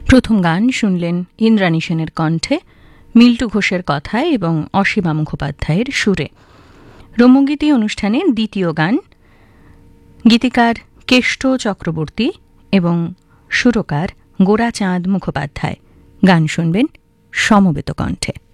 প্রথম গান শুনলেন ইন্দ্রাণী সেনের কণ্ঠে, মিল্টু ঘোষের কথায় এবং অসীমা মুখোপাধ্যায়ের সুরে। রম্যগীতি অনুষ্ঠানে দ্বিতীয় গান, গীতিকার কেষ্ট চক্রবর্তী এবং সুরকার গোরাচাঁদ মুখোপাধ্যায়। গান শুনবেন সমবেত কণ্ঠে।